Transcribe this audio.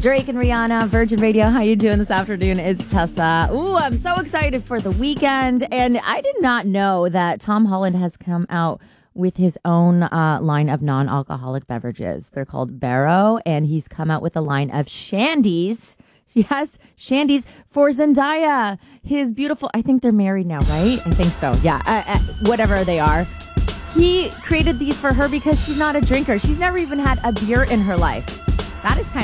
Drake and Rihanna, Virgin Radio. How you doing this afternoon? It's Tessa. Ooh, I'm so excited for the weekend. And I did not know that Tom Holland has come out with his own line of non-alcoholic beverages. They're called Barrow, and he's come out with a line of shandies. She has shandies for Zendaya, his beautiful, I think they're married now, right? I think so. Yeah, whatever they are. He created these for her because she's not a drinker. She's never even had a beer in her life. That is kind